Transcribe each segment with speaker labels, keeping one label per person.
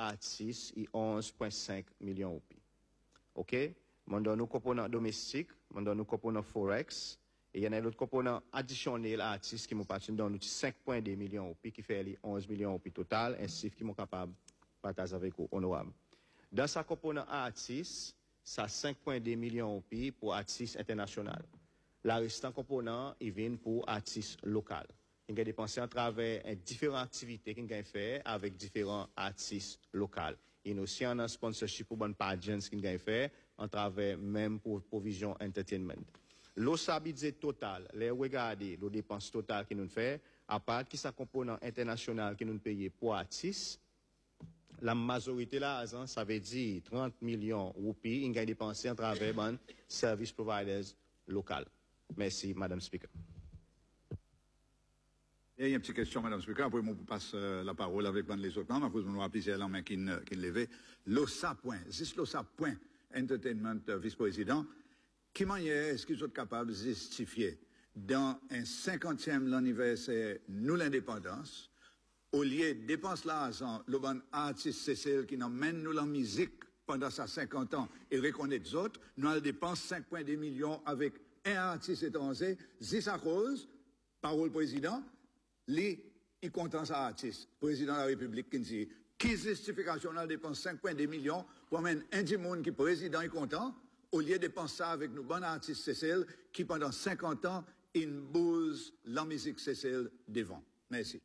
Speaker 1: artistes et 11,5 millions roupies. OK? Mon donne nous composants domestiques, mon donne nous composants forex, et il y en a l'autre composant additionnel artistes qui m'ont parti dans nous 5,2 millions roupies qui fait les 11 millions roupies total, ainsi qui m'ont capable de partager avec vous, honorable. Dans sa composant artistes, ça 5,2 millions roupies pour artistes internationaux. La restant composant, il vient pour artistes locaux. Il a dépensé à travers différentes activités qu'il a fait avec différents artistes locaux. Il y a aussi un sponsorship pour bonne pageants qu'il a fait à travers même pour provision entertainment. L'OSABIDZE total, les regarder, les dépenses totales qu'il nous fait, à part qui sa composant international qui nous paye pour artistes, la majorité là, ça veut dire 30 millions roupies, il a dépensé à travers bon service providers locaux. Merci, Madame Speaker.
Speaker 2: Il y a une petite question, Madame Speaker. Après, on passe la parole avec les autres membres. Après, on va plusieurs la main qui levait. L'OSA point, juste l'OSA point, Entertainment vice-président. Qui manière est-ce qu'ils sont capables de justifier dans un 50e anniversaire, nous l'indépendance, au lieu de dépenser l'argent, le bon artiste Cécile qui n'emmène nous la musique pendant sa 50 ans et reconnaît les autres, nous allons dépenser 5,2 millions avec un artiste étranger, c'est à cause, parole président, il content sa artiste, président de la République qui dit, qui justification on dépense 5,2 millions pour amener un petit monde qui président est content, au lieu de dépenser ça avec nos bons artistes Cécile qui pendant 50 ans, ils bousent la musique Cécile devant. Merci.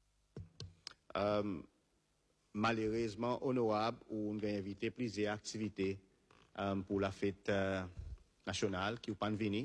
Speaker 1: Malheureusement, honorable, on a invité plusieurs activités pour la fête nationale qui ne pas venir.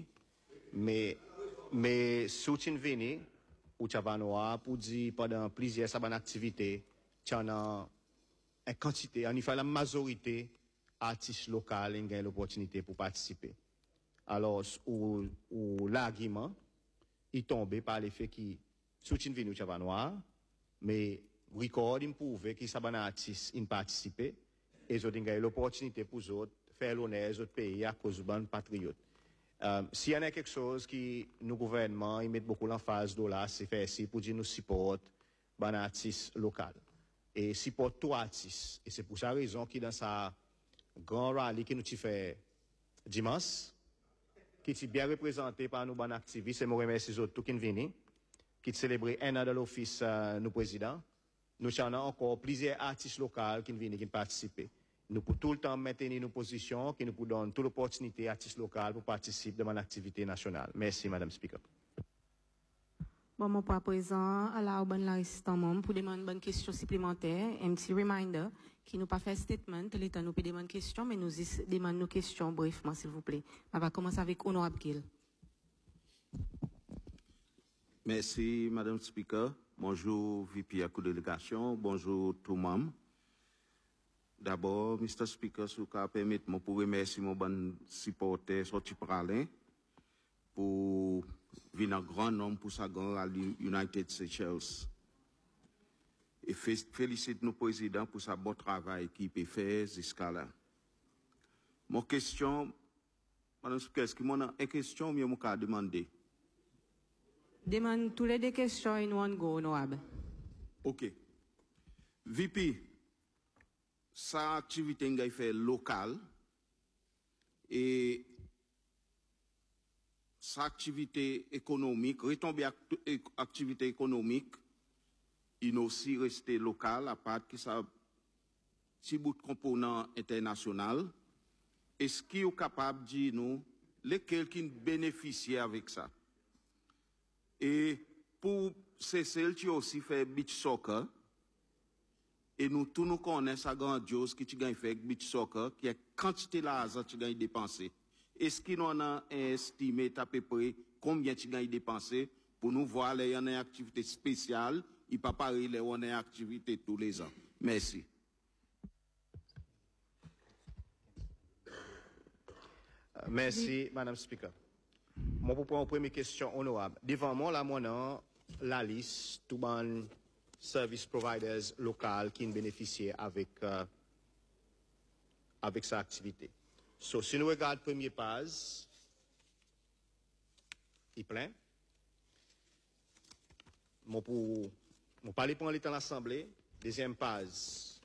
Speaker 1: Mais soutien venir, ou tu vas pour dire pendant plusieurs activités, tu as une quantité, en fait la majorité artistes locaux ont l'opportunité pour participer. Alors, ou l'argument, il tombe par l'effet qui soutien venir, tu vas mais record il prouve que ça artistes ils participer et ils ont l'opportunité pour eux autres faire l'honneur aux autres pays à cause de patriotes. S'il y en a quelque chose qui nous gouvernement ils mettent beaucoup l'emphase de là c'est faire ici pour dire nous support les artistes locaux et support tous artistes et c'est pour ça raison qui dans sa grand rallye qui nous fait dimanche qui est bien représenté par nos bonnes activistes et je remercie les autres tout qui viennent qui célébrer un an de l'office nous président. Nous avons encore plusieurs artistes locaux qui viennent qui participent. Nous pouvons tout le temps maintenir nos positions, qui nous donnent toute l'opportunité aux artistes locaux pour participer dans l'activité nationale. Merci, Madame Speaker.
Speaker 3: Bon, mon pas présent, à la bonne l'assistant membre pour demander une question supplémentaire, un petit reminder, qui nous pas fait statement, l'État nous peut demander une question, mais nous demandons nos questions brièvement, s'il vous plaît. On va commencer avec Honorable Gill.
Speaker 4: Merci, Madame Speaker. Bonjour, VP à co-délégation. Bonjour, tout le monde. D'abord, Mr. Speaker, si vous permettez-moi pour remercier mon bon supporter sorti parler pour venir en grand nombre pour sa grande United Seychelles. Et félicite nos présidents pour sa bon travail qu'il peut faire jusqu'à là. Mon question, Madame Speaker, est-ce que mon une question, mais je vais demander?
Speaker 3: Demande tous les deux questions in one go, honorable.
Speaker 4: OK. VP, sa activité est fait locale et sa activité économique, retomber activité économique, il aussi resté local à part que ça si bout de component international. Est-ce qu'il est capable de dire nous lesquels qui bénéficient avec ça? Et pour Cécile, tu aussi fait beach soccer. Et nous tous nous connaissons sa grandiose qui tu gagnes fait beach soccer, qui est quantité d'argent tu gagnes dépensé. Est-ce qu'il en a estimé à peu près combien tu gagnes dépensé pour nous voir les y en a activité spéciale, il pas pareil les on a activité tous les ans. Merci.
Speaker 1: Merci, Madame Speaker. Moi, pour prendre une première question honorable. Devant moi, là, moi, la liste, tout les service providers locaux qui bénéficient avec sa activité. So, si nous regardons la première page, il est plein. Moi, pour parler pour l'état de l'Assemblée, deuxième page,